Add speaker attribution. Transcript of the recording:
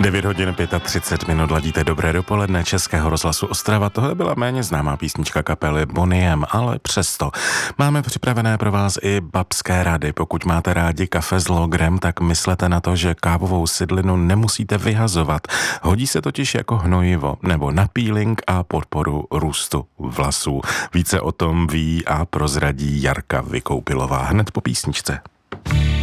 Speaker 1: 9 hodin 35 minut, ladíte dobré dopoledne Českého rozhlasu Ostrava. Tohle byla méně známá písnička kapely Boney M, ale přesto máme připravené pro vás i babské rady. Pokud máte rádi kafe s logrem, tak myslete na to, že kávovou sidlinu nemusíte vyhazovat. Hodí se totiž jako hnojivo nebo na peeling a podporu růstu vlasů. Více o tom ví a prozradí Jarka Vykoupilová hned po písničce.